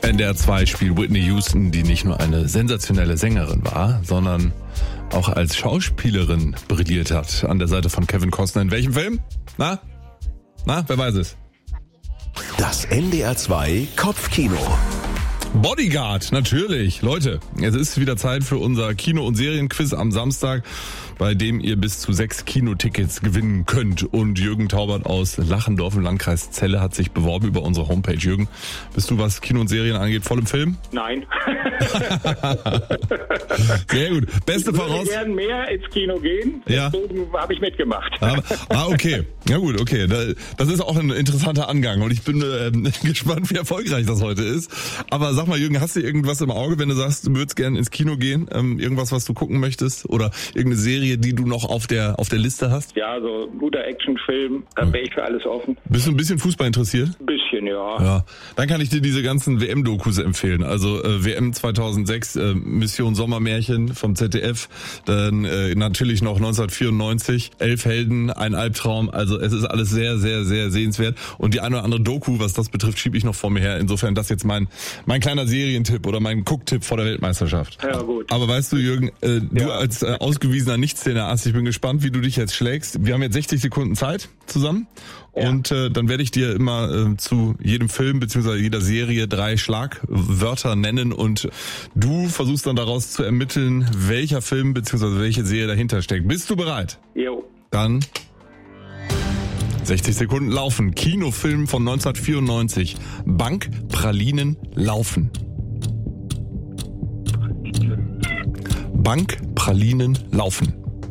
NDR 2 spielt Whitney Houston, die nicht nur eine sensationelle Sängerin war, sondern auch als Schauspielerin brilliert hat. An der Seite von Kevin Costner. In welchem Film? Na, wer weiß es? Das NDR 2 Kopfkino. Bodyguard, natürlich. Leute, es ist wieder Zeit für unser Kino- und Serienquiz am Samstag, bei dem ihr bis zu 6 Kinotickets gewinnen könnt. Und Jürgen Taubert aus Lachendorf im Landkreis Celle hat sich beworben über unsere Homepage. Jürgen, bist du, was Kino und Serien angeht, voll im Film? Nein. Sehr gut. Beste Ich würde Voraus... gern mehr ins Kino gehen. Ja. Deswegen habe ich mitgemacht. Okay. Ja gut, okay. Das ist auch ein interessanter Angang und ich bin gespannt, wie erfolgreich das heute ist. Aber sag mal, Jürgen, hast du irgendwas im Auge, wenn du sagst, du würdest gerne ins Kino gehen? Irgendwas, was du gucken möchtest? Oder irgendeine Serie, die du noch auf der Liste hast? Ja, so ein guter Actionfilm, da wäre ich für alles offen. Bist du ein bisschen Fußball interessiert? Ein bisschen, ja. Ja, dann kann ich dir diese ganzen WM-Dokus empfehlen. Also WM 2006, Mission Sommermärchen vom ZDF, dann natürlich noch 1994, 11 Helden, ein Albtraum. Also es ist alles sehr, sehr, sehr sehenswert. Und die eine oder andere Doku, was das betrifft, schiebe ich noch vor mir her. Insofern das jetzt mein kleiner Serientipp oder mein Gucktipp vor der Weltmeisterschaft. Ja, gut. Aber weißt du, Jürgen, du als ausgewiesener Nichtszene-Ass, ich bin gespannt, wie du dich jetzt schlägst. Wir haben jetzt 60 Sekunden Zeit zusammen. Ja. Und dann werde ich dir immer zu jedem Film bzw. jeder Serie 3 Schlagwörter nennen und du versuchst dann daraus zu ermitteln, welcher Film bzw. welche Serie dahinter steckt. Bist du bereit? Jo. Dann 60 Sekunden laufen. Kinofilm von 1994. Bankpralinen laufen. Bankpralinen laufen.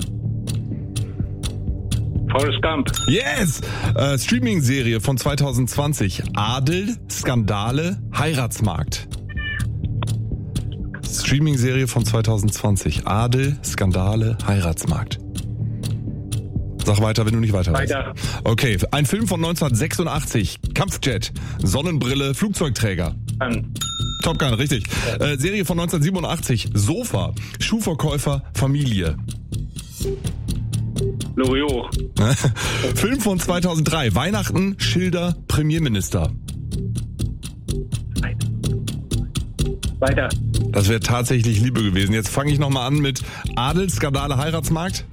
Forrest Gump. Yes! Streaming-Serie von 2020. Adel, Skandale, Heiratsmarkt. Streaming-Serie von 2020. Adel, Skandale, Heiratsmarkt. Sag weiter, wenn du nicht weiter weißt. Weiter. Okay, ein Film von 1986. Kampfjet, Sonnenbrille, Flugzeugträger. Top Gun, richtig. Serie von 1987. Sofa, Schuhverkäufer, Familie. Loriot. Film von 2003. Weihnachten, Schilder, Premierminister. Weiter. Das wäre tatsächlich Liebe gewesen. Jetzt fange ich nochmal an mit Adel, Skandale, Heiratsmarkt.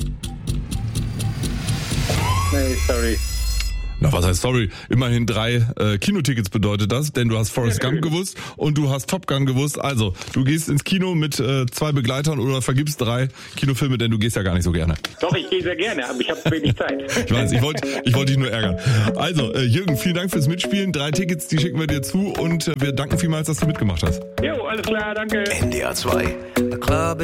Nee, sorry. Na, was heißt sorry? Immerhin 3 Kinotickets bedeutet das, denn du hast Forrest Gump gewusst und du hast Top Gun gewusst. Also, du gehst ins Kino mit 2 Begleitern oder vergibst 3 Kinofilme, denn du gehst ja gar nicht so gerne. Doch, ich gehe sehr gerne, aber ich habe wenig Zeit. Ich weiß, ich wollte dich nur ärgern. Also, Jürgen, vielen Dank fürs Mitspielen. 3 Tickets, die schicken wir dir zu und wir danken vielmals, dass du mitgemacht hast. Jo, alles klar, danke. NDR 2.